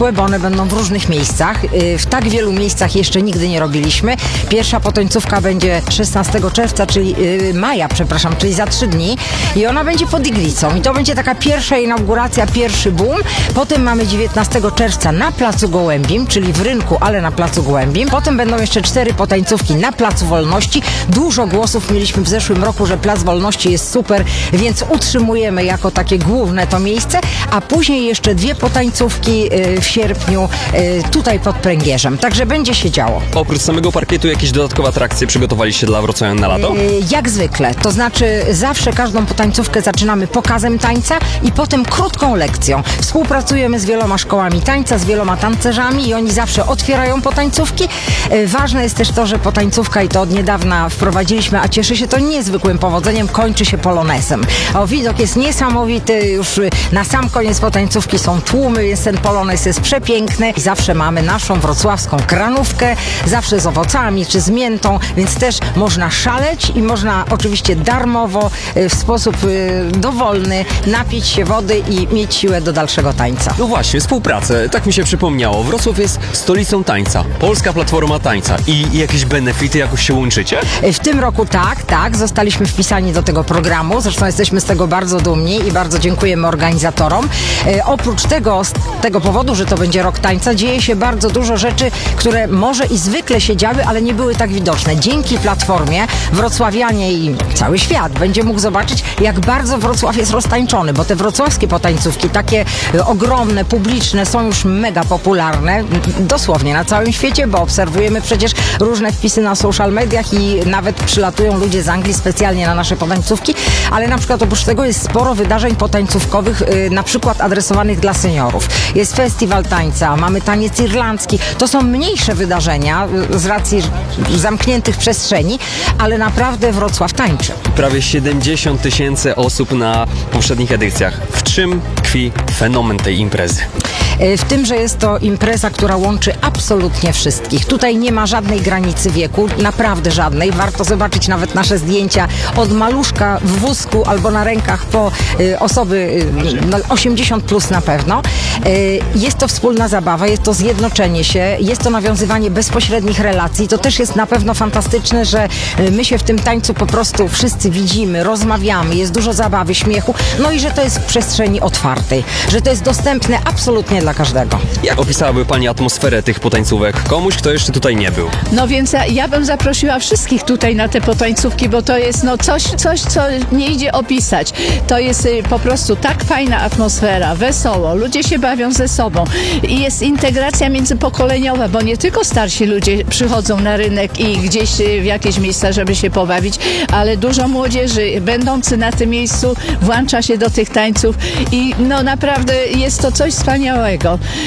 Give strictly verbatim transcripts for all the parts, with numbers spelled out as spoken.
niezwykłe, bo one będą w różnych miejscach. W tak wielu miejscach jeszcze nigdy nie robiliśmy. Pierwsza potańcówka będzie szesnastego czerwca, czyli maja, przepraszam, czyli za trzy dni i ona będzie pod iglicą i to będzie taka pierwsza inauguracja, pierwszy boom. Potem mamy dziewiętnastego czerwca na Placu Gołębim, czyli w rynku, ale na Placu Gołębim. Potem będą jeszcze cztery potańcówki na Placu Wolności. Dużo głosów mieliśmy w zeszłym roku, że Plac Wolności jest super, więc utrzymujemy jako takie główne to miejsce, a później jeszcze dwie potańcówki w sierpniu tutaj pod Pręgierzem. Także będzie się działo. Oprócz samego parkietu jakieś dodatkowe atrakcje przygotowaliście dla wrocławian na lato? Jak zwykle. To znaczy zawsze każdą potańcówkę zaczynamy pokazem tańca i potem krótką lekcją. Współpracujemy z wieloma szkołami tańca, z wieloma tancerzami i oni zawsze otwierają potańcówki. Ważne jest też to, że potańcówka, i to od niedawna wprowadziliśmy, a cieszy się to niezwykłym powodzeniem, kończy się polonesem. O, widok jest niesamowity, już na sam koniec potańcówki są tłumy, więc ten polones jest przepiękny i zawsze mamy naszą wrocławską kranówkę, zawsze z owocami czy z miętą, więc też można szaleć i można oczywiście darmowo, w sposób dowolny napić się wody i mieć siłę do dalszego tańca. No właśnie, współpracę, tak mi się przypomniało. Wrocław jest stolicą tańca, Polska Platforma Tańca i jakieś benefity jakoś się łączycie? W tym roku tak, tak, zostaliśmy wpisani do tego programu, zresztą jesteśmy z tego bardzo dumni i bardzo dziękujemy organizatorom. E, oprócz tego, z tego powodu, że to będzie rok tańca, dzieje się bardzo dużo rzeczy, które może i zwykle się działy, ale nie były tak widoczne. Dzięki Platformie wrocławianie i cały świat będzie mógł zobaczyć, jak bardzo Wrocław jest roztańczony, bo te wrocławskie potańcówki, takie ogromne, publiczne, są już mega popularne, dosłownie na całym świecie, bo obserwujemy przecież różne wpisy na social mediach i nawet przylatują ludzie z Anglii specjalnie na nasze potańcówki, ale na przykład oprócz tego jest sporo wydarzeń potańcówkowych, na przykład adresowanych dla seniorów. Jest festiwal tańca, mamy taniec irlandzki. To są mniejsze wydarzenia z racji zamkniętych przestrzeni, ale naprawdę Wrocław tańczy. Prawie siedemdziesiąt tysięcy osób na poprzednich edycjach. W czym tkwi fenomen tej imprezy? W tym, że jest to impreza, która łączy absolutnie wszystkich. Tutaj nie ma żadnej granicy wieku, naprawdę żadnej. Warto zobaczyć nawet nasze zdjęcia od maluszka w wózku albo na rękach po y, osoby y, no, osiemdziesiąt plus na pewno. Y, jest to wspólna zabawa, jest to zjednoczenie się, jest to nawiązywanie bezpośrednich relacji. To też jest na pewno fantastyczne, że y, my się w tym tańcu po prostu wszyscy widzimy, rozmawiamy, jest dużo zabawy, śmiechu, no i że to jest w przestrzeni otwartej, że to jest dostępne absolutnie dla każdego. Jak opisałaby Pani atmosferę tych potańcówek komuś, kto jeszcze tutaj nie był? No więc ja, ja bym zaprosiła wszystkich tutaj na te potańcówki, bo to jest no coś, coś, co nie idzie opisać. To jest y, po prostu tak fajna atmosfera, wesoło, ludzie się bawią ze sobą i jest integracja międzypokoleniowa, bo nie tylko starsi ludzie przychodzą na rynek i gdzieś y, w jakieś miejsca, żeby się pobawić, ale dużo młodzieży będący na tym miejscu włącza się do tych tańców i no naprawdę jest to coś wspaniałego.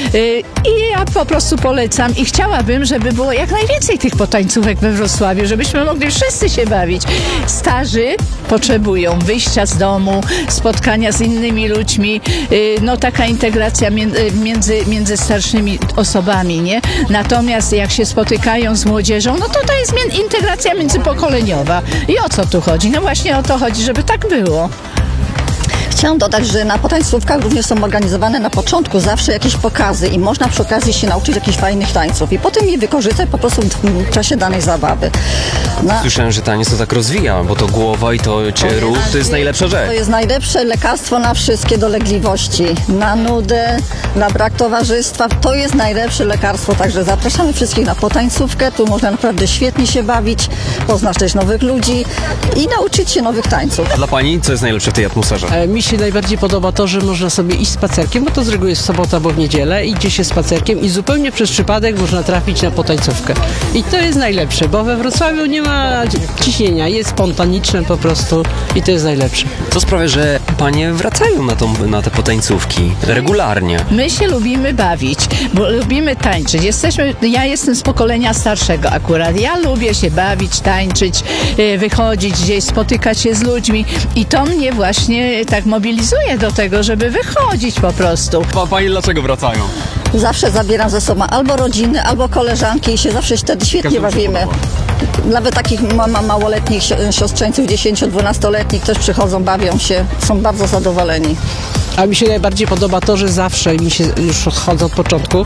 I ja po prostu polecam i chciałabym, żeby było jak najwięcej tych potańcówek we Wrocławiu, żebyśmy mogli wszyscy się bawić. Starzy potrzebują wyjścia z domu, spotkania z innymi ludźmi, no taka integracja między, między starszymi osobami, nie? Natomiast jak się spotykają z młodzieżą, no to to jest integracja międzypokoleniowa. I o co tu chodzi? No właśnie o to chodzi, żeby tak było. Chciałam dodać, że na potańcówkach również są organizowane na początku zawsze jakieś pokazy i można przy okazji się nauczyć jakichś fajnych tańców i potem je wykorzystać po prostu w czasie danej zabawy. Na... Słyszałem, że taniec to tak rozwija, bo to głowa i to cię ruch, to jest najlepsza rzecz. To jest najlepsze lekarstwo na wszystkie dolegliwości, na nudę, na brak towarzystwa. To jest najlepsze lekarstwo, także zapraszamy wszystkich na potańcówkę. Tu można naprawdę świetnie się bawić, poznać też nowych ludzi i nauczyć się nowych tańców. A dla Pani co jest najlepsze w tej atmosferze? E, mi się najbardziej podoba to, że można sobie iść spacerkiem, bo to z reguły jest w sobotę albo w niedzielę, idzie się spacerkiem i zupełnie przez przypadek można trafić na potańcówkę. I to jest najlepsze, bo we Wrocławiu nie ma ciśnienia, jest spontaniczne po prostu i to jest najlepsze. Co sprawia, że Panie wracają na, tą, na te potańcówki regularnie? My się lubimy bawić, bo lubimy tańczyć. Jesteśmy, ja jestem z pokolenia starszego akurat. Ja lubię się bawić, tańczyć, wychodzić gdzieś, spotykać się z ludźmi i to mnie właśnie tak mobilizuje do tego, żeby wychodzić po prostu. A Pani dlaczego wracają? Zawsze zabieram ze sobą albo rodziny, albo koleżanki i się zawsze wtedy świetnie bawimy. Nawet takich ma, ma małoletnich siostrzeńców, dziesięcio-dwunastoletnich też przychodzą, bawią się, są bardzo zadowoleni. A mi się najbardziej podoba to, że zawsze mi się już chodzę od początku,